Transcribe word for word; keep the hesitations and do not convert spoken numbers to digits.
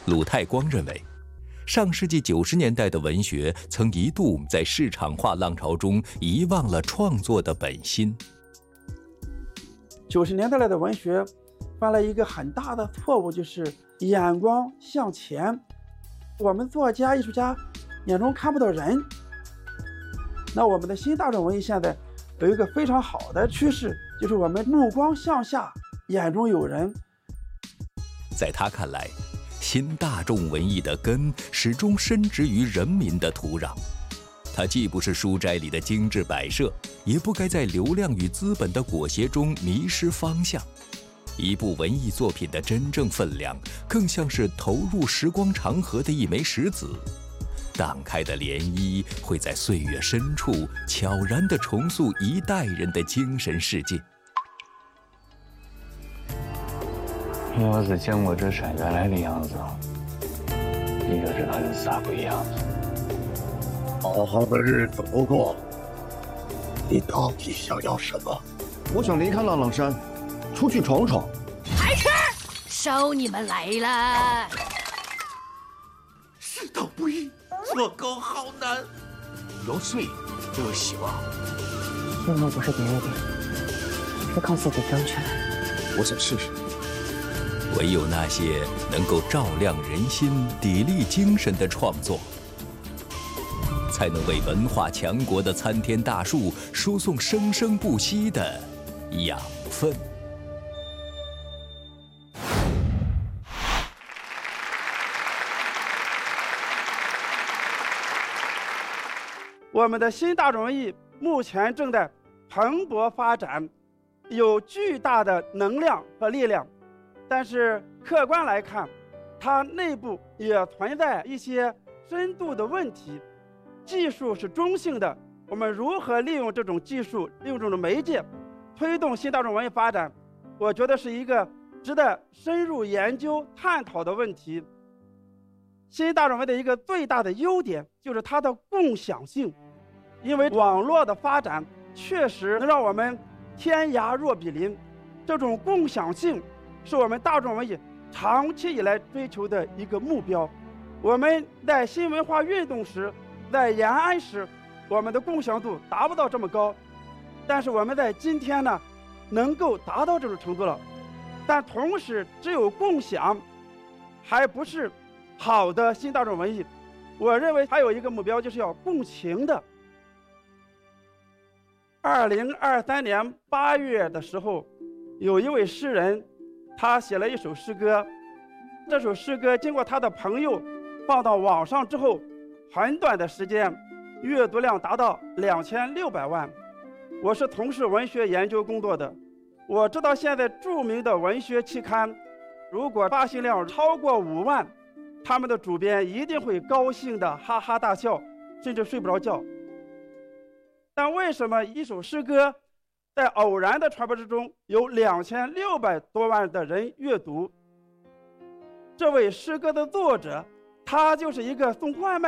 鲁太光认为，上世纪九十年代的文学曾一度在市场化浪潮中遗忘了创作的本心。 九十年代来的文学犯了一个很大的错误，就是眼光向前。我们作家艺术家眼中看不到人。那我们的新大众文艺现在有一个非常好的趋势，就是我们目光向下，眼中有人。 在他看来，新大众文艺的根始终深植于人民的土壤。它既不是书斋里的精致摆设，也不该在流量与资本的裹挟中迷失方向。一部文艺作品的真正分量，更像是投入时光长河的一枚石子，荡开的涟漪会在岁月深处悄然地重塑一代人的精神世界。 要是见过这山原来的样子，你就知道有啥不一样。 好好的日子不过，你到底想要什么？ 我想离开浪浪山，出去闯闯。 还是收你们来了。 世道不易，做狗好难。 有罪就有希望。 任务不是别人的，是靠自己争取来的。我想试试。 唯有那些能够照亮人心、砥砺精神的创作，才能为文化强国的参天大树输送生生不息的养分。 我们的新大众文艺目前正在蓬勃发展，有巨大的能量和力量，但是客观来看，它内部也存在一些深度的问题。技术是中性的，我们如何利用这种技术，利用这种媒介，推动新大众文艺发展，我觉得是一个值得深入研究探讨的问题。新大众文艺的一个最大的优点就是它的共享性，因为网络的发展确实能让我们天涯若比邻，这种共享性是我们大众文艺长期以来追求的一个目标。我们在新文化运动时，在延安时，我们的共享度达不到这么高，但是我们在今天呢，能够达到这种程度了。但同时，只有共享，还不是好的新大众文艺。我认为还有一个目标，就是要共情的。二零二三年八月的时候，有一位诗人，他写了一首诗歌。这首诗歌经过他的朋友放到网上之后，很短的时间，阅读量达到两千六百万。我是从事文学研究工作的，我知道现在著名的文学期刊，如果发行量超过五万，他们的主编一定会高兴的哈哈大笑，甚至睡不着觉。但为什么一首诗歌在偶然的传播之中有两千六百多万的人阅读？这位诗歌的作者，他就是一个送外卖